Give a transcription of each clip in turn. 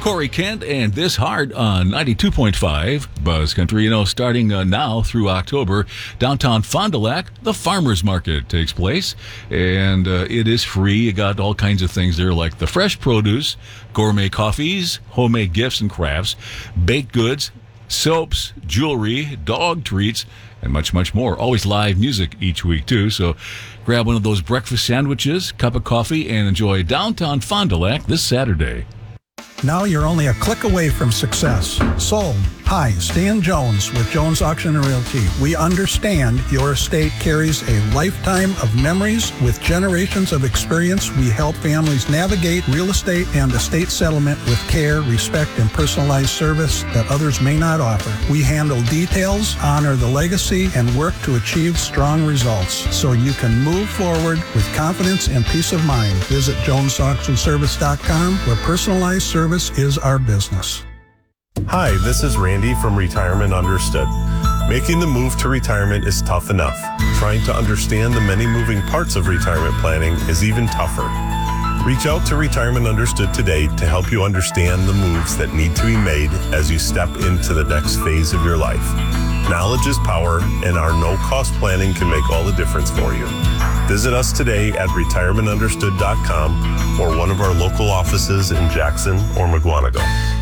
Corey Kent and This Heart on 92.5 Buzz Country. Starting now through October, downtown Fond du Lac, the Farmers Market takes place, and it is free. You got all kinds of things there like the fresh produce, gourmet coffees, homemade gifts and crafts, baked goods, soaps, jewelry, dog treats, and much, much more. Always live music each week, too. So grab one of those breakfast sandwiches, cup of coffee, and enjoy downtown Fond du Lac this Saturday. Now you're only a click away from success. Sold. Hi, Stan Jones with Jones Auction and Realty. We understand your estate carries a lifetime of memories. With generations of experience, we help families navigate real estate and estate settlement with care, respect, and personalized service that others may not offer. We handle details, honor the legacy, and work to achieve strong results so you can move forward with confidence and peace of mind. Visit JonesAuctionService.com, where personalized service is our business. Hi, this is Randy from Retirement Understood. Making the move to retirement is tough enough. Trying to understand the many moving parts of retirement planning is even tougher. Reach out to Retirement Understood today to help you understand the moves that need to be made as you step into the next phase of your life. Knowledge is power, and our no-cost planning can make all the difference for you. Visit us today at retirementunderstood.com or one of our local offices in Jackson or Mukwonago.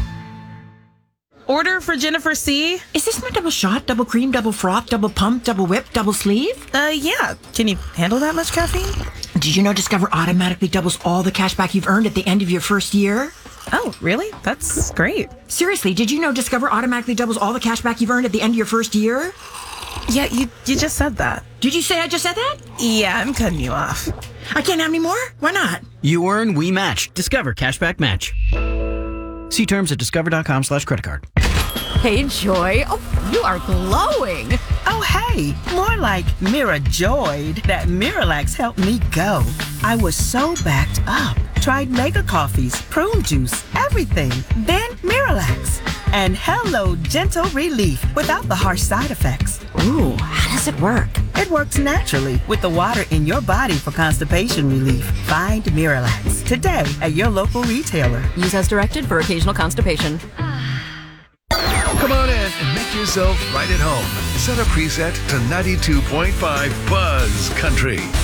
Order for Jennifer C. Is this my double shot, double cream, double froth, double pump, double whip, double sleeve? Yeah. Can you handle that much caffeine? Did you know Discover automatically doubles all the cash back you've earned at the end of your first year? Oh, really? That's great. Seriously, did you know Discover automatically doubles all the cash back you've earned at the end of your first year? Yeah, you just said that. Did you say I just said that? Yeah, I'm cutting you off. I can't have any more? Why not? You earn, we match. Discover Cashback Match. See terms at discover.com/creditcard. Hey, Joy. Oh, you are glowing. Oh, hey. More like Mira joyed that Miralax helped me go. I was so backed up. Tried mega coffees, prune juice, everything. Then Miralax. And hello, gentle relief without the harsh side effects. Ooh, how does it work? It works naturally with the water in your body for constipation relief. Find Miralax today at your local retailer. Use as directed for occasional constipation. Come on in and make yourself right at home. Set a preset to 92.5 Buzz Country.